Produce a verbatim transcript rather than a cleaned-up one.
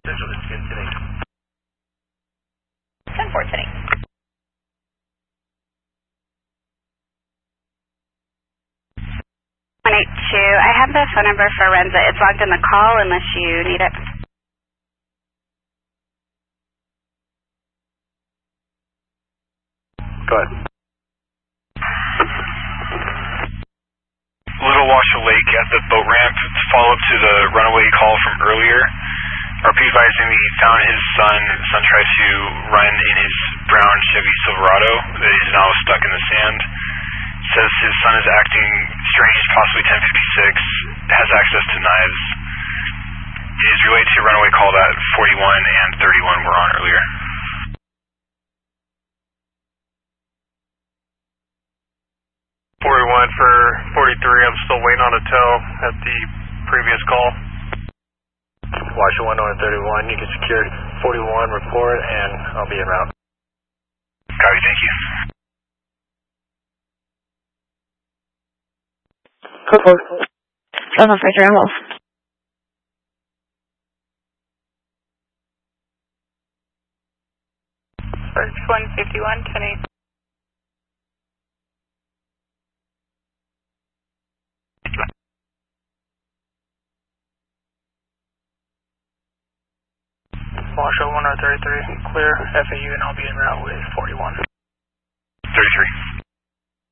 ten four today. one eight two, I have the phone number for Renza. It's logged in the call unless you need it. Go ahead. Little Washoe Lake at the boat ramp, follow-up to the runaway call from earlier. R P advising me he found his son. Son tried to run in his brown Chevy Silverado that is now stuck in the sand. Says his son is acting strange, possibly ten fifty-six, has access to knives. It is related to a runaway call that forty-one and thirty-one were on earlier. forty-one for forty-three, I'm still waiting on a tow at the previous call. Washoe one oh thirty-one, you can secure forty-one, report, and I'll be en route. Copy, thank you. Report. seven five three, I'm off. First one fifty-one, ten eight. Washoe one oh thirty-three, clear, F A U, and I'll be en route with forty-one. thirty-three.